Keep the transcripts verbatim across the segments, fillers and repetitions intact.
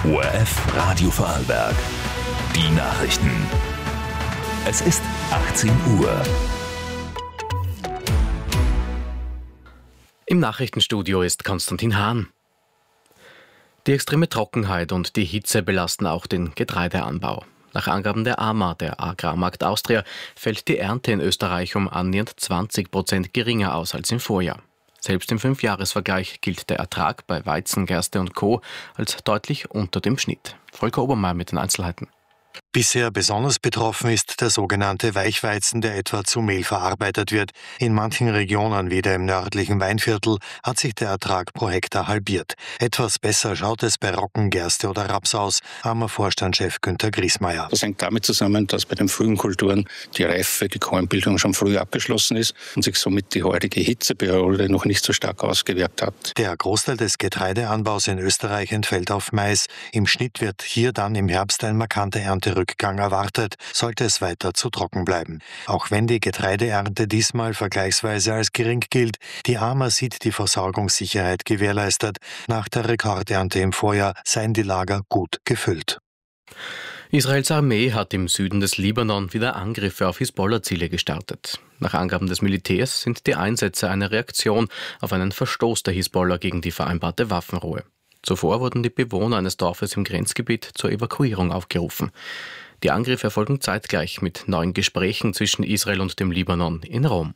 O R F Radio Vorarlberg. Die Nachrichten. Es ist achtzehn Uhr. Im Nachrichtenstudio ist Konstantin Hahn. Die extreme Trockenheit und die Hitze belasten auch den Getreideanbau. Nach Angaben der A M A, der Agrarmarkt Austria, fällt die Ernte in Österreich um annähernd zwanzig Prozent geringer aus als im Vorjahr. Selbst im Fünfjahresvergleich gilt der Ertrag bei Weizen, Gerste und Co. als deutlich unter dem Schnitt. Volker Obermeier mit den Einzelheiten. Bisher besonders betroffen ist der sogenannte Weichweizen, der etwa zu Mehl verarbeitet wird. In manchen Regionen, wie dem nördlichen Weinviertel, hat sich der Ertrag pro Hektar halbiert. Etwas besser schaut es bei Roggen, Gerste oder Raps aus, A M A-Vorstandschef Günther Griesmeier. Das hängt damit zusammen, dass bei den frühen Kulturen die Reife, die Kornbildung schon früh abgeschlossen ist und sich somit die heutige Hitzeperiode noch nicht so stark ausgewirkt hat. Der Großteil des Getreideanbaus in Österreich entfällt auf Mais. Im Schnitt wird hier dann im Herbst ein markanter Ernterückgang erwartet, sollte es weiter zu trocken bleiben. Auch wenn die Getreideernte diesmal vergleichsweise als gering gilt, die A M A sieht die Versorgungssicherheit gewährleistet. Nach der Rekordernte im Vorjahr seien die Lager gut gefüllt. Israels Armee hat im Süden des Libanon wieder Angriffe auf Hisbollah-Ziele gestartet. Nach Angaben des Militärs sind die Einsätze eine Reaktion auf einen Verstoß der Hisbollah gegen die vereinbarte Waffenruhe. Zuvor wurden die Bewohner eines Dorfes im Grenzgebiet zur Evakuierung aufgerufen. Die Angriffe erfolgen zeitgleich mit neuen Gesprächen zwischen Israel und dem Libanon in Rom.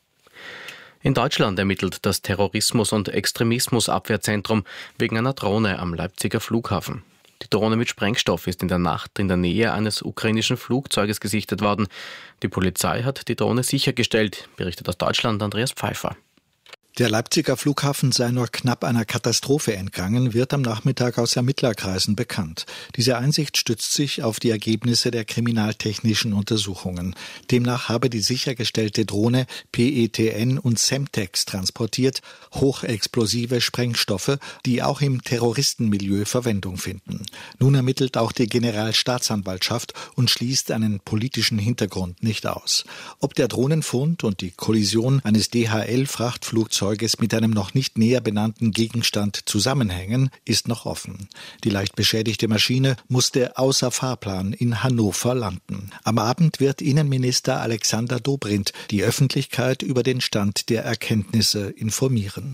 In Deutschland ermittelt das Terrorismus- und Extremismusabwehrzentrum wegen einer Drohne am Leipziger Flughafen. Die Drohne mit Sprengstoff ist in der Nacht in der Nähe eines ukrainischen Flugzeuges gesichtet worden. Die Polizei hat die Drohne sichergestellt, berichtet aus Deutschland Andreas Pfeiffer. Der Leipziger Flughafen sei nur knapp einer Katastrophe entgangen, wird am Nachmittag aus Ermittlerkreisen bekannt. Diese Einsicht stützt sich auf die Ergebnisse der kriminaltechnischen Untersuchungen. Demnach habe die sichergestellte Drohne P E T N und Semtex transportiert, hochexplosive Sprengstoffe, die auch im Terroristenmilieu Verwendung finden. Nun ermittelt auch die Generalstaatsanwaltschaft und schließt einen politischen Hintergrund nicht aus. Ob der Drohnenfund und die Kollision eines D H L-Frachtflugzeugs mit einem noch nicht näher benannten Gegenstand zusammenhängen, ist noch offen. Die leicht beschädigte Maschine musste außer Fahrplan in Hannover landen. Am Abend wird Innenminister Alexander Dobrindt die Öffentlichkeit über den Stand der Erkenntnisse informieren.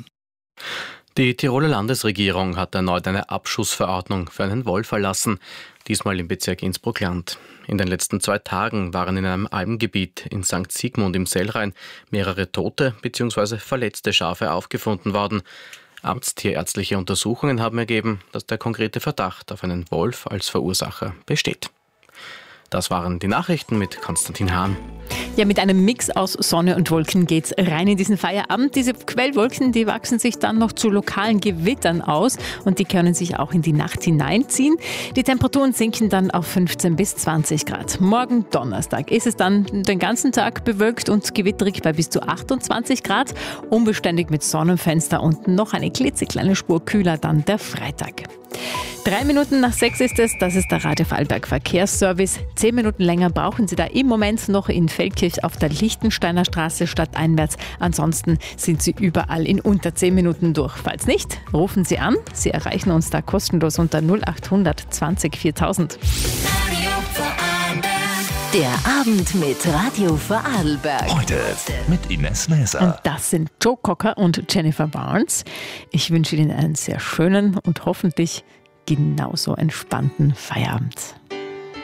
Die Tiroler Landesregierung hat erneut eine Abschussverordnung für einen Wolf erlassen, diesmal im Bezirk Innsbruck-Land. In den letzten zwei Tagen waren in einem Almgebiet in Sankt Sigmund im Sellrhein mehrere tote bzw. verletzte Schafe aufgefunden worden. Amtstierärztliche Untersuchungen haben ergeben, dass der konkrete Verdacht auf einen Wolf als Verursacher besteht. Das waren die Nachrichten mit Konstantin Hahn. Ja, mit einem Mix aus Sonne und Wolken geht's rein in diesen Feierabend. Diese Quellwolken, die wachsen sich dann noch zu lokalen Gewittern aus und die können sich auch in die Nacht hineinziehen. Die Temperaturen sinken dann auf fünfzehn bis zwanzig Grad. Morgen Donnerstag ist es dann den ganzen Tag bewölkt und gewitterig bei bis zu achtundzwanzig Grad. Unbeständig mit Sonnenfenster und noch eine klitzekleine Spur kühler dann der Freitag. Drei Minuten nach sechs ist es, das ist der Radio Vorarlberg Verkehrsservice. Zehn Minuten länger brauchen Sie da im Moment noch in Feldkirch auf der Lichtensteiner Straße stadteinwärts. Ansonsten sind Sie überall in unter zehn Minuten durch. Falls nicht, rufen Sie an. Sie erreichen uns da kostenlos unter null acht hundert zwanzig viertausend. Radio Vorarlberg. Der Abend mit Radio Vorarlberg. Heute mit Ines Mäser. Und das sind Joe Cocker und Jennifer Barnes. Ich wünsche Ihnen einen sehr schönen und hoffentlich genauso entspannten Feierabend.